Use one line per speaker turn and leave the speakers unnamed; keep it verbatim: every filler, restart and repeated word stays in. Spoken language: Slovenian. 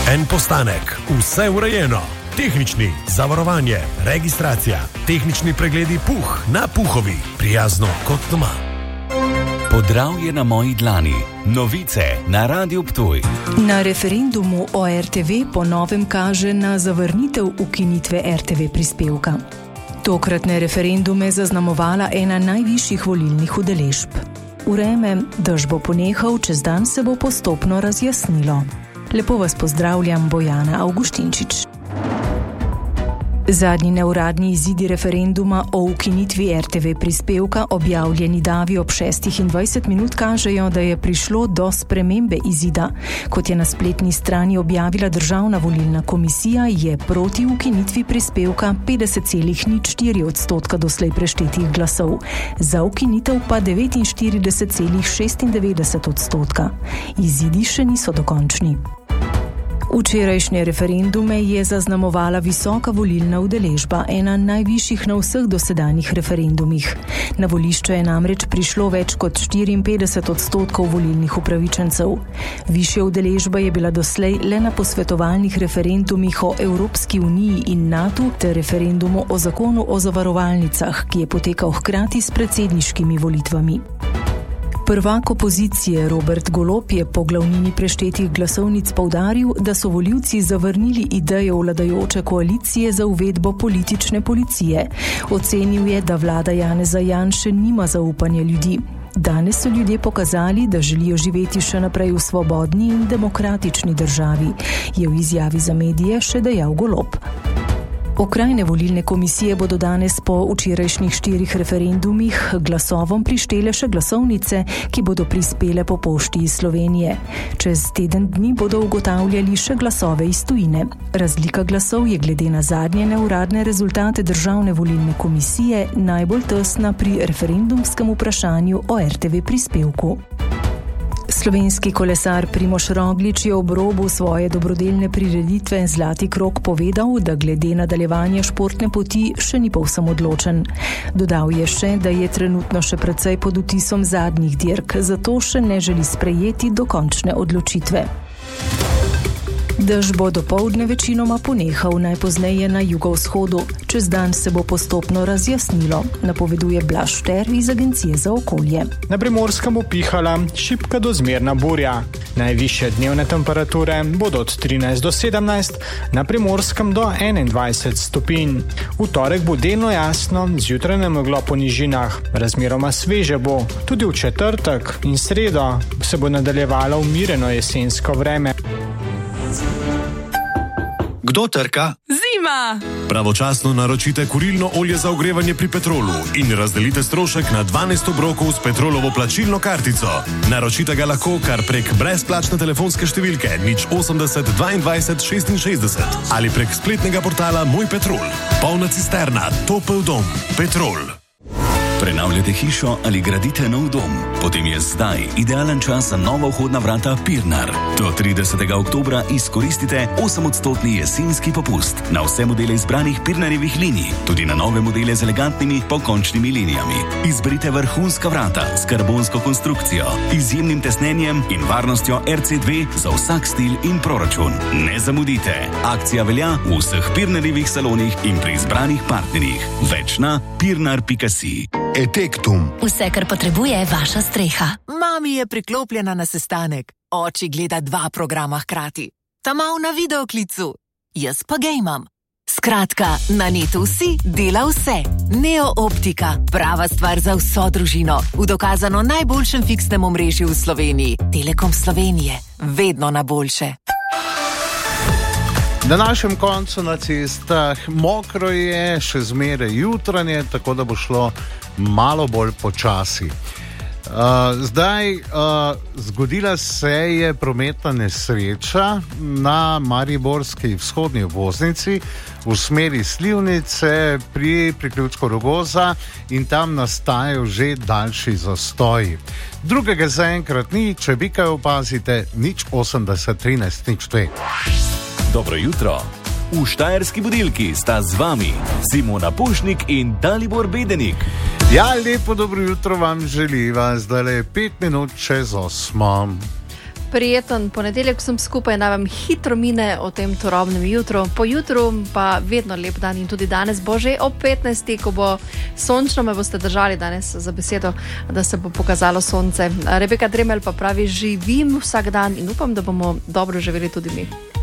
En postanek, vse urejeno. Tehnični, zavarovanje, registracija, tehnični pregledi puh na Puhovi, prijazno kot doma.
Podravje na moji dlani. Novice na Radiu Ptuj.
Na referendumu o er te ve po novem kaže na zavrnitev ukinitve er te ve prispevka. Tokratne referendume je zaznamovala ena najvišjih volilnih udeležb. Vreme, dež bo ponehal, čez dan se bo postopno razjasnilo. Lepo vas pozdravljam, Bojana Avguštinčič. Zadnji neuradni izidi referenduma o ukinitvi er te ve prispevka, objavljeni davi ob šestih in dvajset minut, kažejo, da je prišlo do spremembe izida. Kot je na spletni strani objavila Državna volilna komisija, je proti ukinitvi prispevka petdeset celih nič štiri odstotka doslej preštetih glasov, za ukinitev pa devetinštirideset celih šestindevetdeset odstotka. Izidi še niso dokončni. Včerajšnje referendume je zaznamovala visoka volilna udeležba, ena najvišjih na vseh dosedanjih referendumih. Na volišče je namreč prišlo več kot štiriinpetdeset odstotkov volilnih upravičencev. Višja udeležba je bila doslej le na posvetovalnih referendumih o Evropski uniji in NATO ter referendumu o zakonu o zavarovalnicah, ki je potekal hkrati s predsedniškimi volitvami. Prvak opozicije Robert Golob je po glavnini preštetih glasovnic poudaril, da so volivci zavrnili idejo vladajoče koalicije za uvedbo politične policije. Ocenil je, da vlada Janeza Janše nima zaupanja ljudi. Danes so ljudje pokazali, da želijo živeti še naprej v svobodni in demokratični državi, je v izjavi za medije še dejal Golob. Okrajne volilne komisije bodo danes po včerajšnjih štirih referendumih glasovom prištele še glasovnice, ki bodo prispele po pošti iz Slovenije. Čez teden dni bodo ugotavljali še glasove iz tujine. Razlika glasov je glede na zadnje neuradne rezultate Državne volilne komisije najbolj tesna pri referendumskem vprašanju o er te ve prispevku. Slovenski kolesar Primož Roglič je ob robu svoje dobrodelne prireditve Zlati krog povedal, da glede nadaljevanja športne poti še ni povsem odločen. Dodal je še, da je trenutno še precej pod vtisom zadnjih dirk, zato še ne želi sprejeti dokončne odločitve. Dež bo dopoldne večinoma ponehal, najpozneje na jugovzhodu. Čez dan se bo postopno razjasnilo, napoveduje Blaž Šter iz Agencije za okolje.
Na Primorskem bo pihala šibka do zmerna burja. Najvišje dnevne temperature bodo od trinajst do sedemnajst, na Primorskem do enaindvajset stopinj. V torek bo delno jasno, zjutraj nameglo po nižinah. Razmeroma sveže bo. Tudi v četrtek in sredo se bo nadaljevalo umireno jesensko vreme.
Kdo trka?
Zima!
Pravočasno naročite kurilno olje za ogrevanje pri Petrolu in razdelite strošek na dvanajst obrokov s Petrolovo plačilno kartico. Naročite ga lahko kar prek brezplačne telefonske številke nič osemdeset dvaindvajset šestinšestdeset ali prek spletnega portala Moj Petrol. Polna cisterna, topel dom, Petrol.
Prenavljate hišo ali gradite nov dom? Potem je zdaj idealen čas za nova vhodna vrata Pirnar. Do tridesetega oktobra izkoristite osemodstotni jesenski popust na vse modele izbranih Pirnarjevih linij, tudi na nove modele z elegantnimi pokončnimi linijami. Izberite vrhunska vrata s karbonsko konstrukcijo, izjemnim tesnenjem in varnostjo er ce dve za vsak stil in proračun. Ne zamudite. Akcija velja v vseh Pirnarjevih salonih in pri izbranih partnerjih. Več na pirnar pika si.
Etektum.
Vse, kar potrebuje vaša streha.
Mami je priklopljena na sestanek. Oči gleda dva programa hkrati. Ta mal na videoklicu. Jaz pa gejmam. Skratka, na netu vsi dela vse. Neo Optika. Prava stvar za vso družino. V dokazano najboljšem fiksnem omrežju v Sloveniji. Telekom Slovenije. Vedno na boljše.
Na našem koncu na cestah mokro je, še zmeraj jutranje, tako da bo šlo malo bolj počasi. Uh, zdaj, uh, zgodila se je prometna nesreča na mariborski vzhodni obvoznici v smeri Slivnice pri priključku Rogoza in tam nastajajo že daljši zastoji. Drugega zaenkrat ni, če vi kaj opazite, nič osemdeset trinajst nič dve.
Dobro jutro. V Štajerski budilki sta z vami Simona Pušnik in Dalibor Bedenik.
Ja, lepo dobro jutro vam želiva. Zdaj je pet minut čez osmo.
prijeten ponedeljek vsem skupaj, naj vam hitro mine o tem turobnem jutru. Po jutru pa vedno lep dan in tudi danes bo že ob petnajstih, ko bo sončno, me boste držali danes za besedo, da se bo pokazalo sonce. Rebeka Dremelj pa pravi, živim vsak dan in upam, da bomo dobro živeli tudi mi.